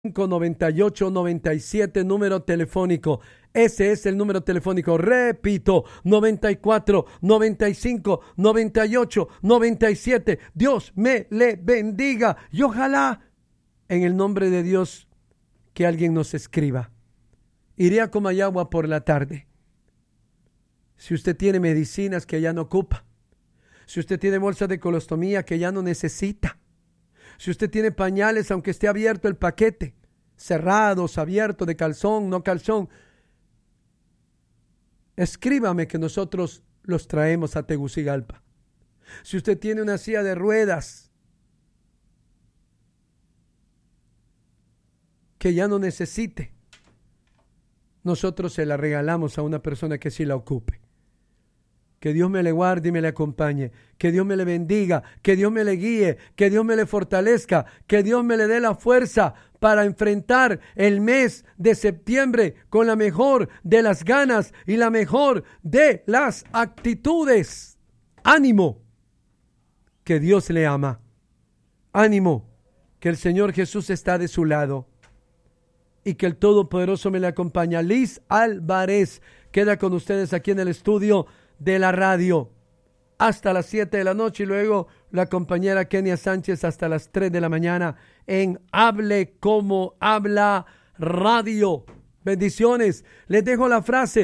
9897, número telefónico. Ese es el número telefónico. Repito, 94 95 98 97. Dios me le bendiga y ojalá en el nombre de Dios que alguien nos escriba. Iré a Comayagua por la tarde. Si usted tiene medicinas que ya no ocupa, si usted tiene bolsas de colostomía que ya no necesita, si usted tiene pañales, aunque esté abierto el paquete, cerrados, abiertos, de calzón, no calzón, escríbame que nosotros los traemos a Tegucigalpa. Si usted tiene una silla de ruedas que ya no necesite, nosotros se la regalamos a una persona que sí la ocupe. Que Dios me le guarde y me le acompañe. Que Dios me le bendiga. Que Dios me le guíe. Que Dios me le fortalezca. Que Dios me le dé la fuerza para enfrentar el mes de septiembre con la mejor de las ganas y la mejor de las actitudes. ¡Ánimo! Que Dios le ama. ¡Ánimo! Que el Señor Jesús está de su lado. Y que el Todopoderoso me le acompaña. Liz Álvarez queda con ustedes aquí en el estudio de la radio hasta las 7 de la noche y luego la compañera Kenia Sánchez hasta las 3 de la mañana en Hable Como Habla Radio. Bendiciones. Les dejo la frase: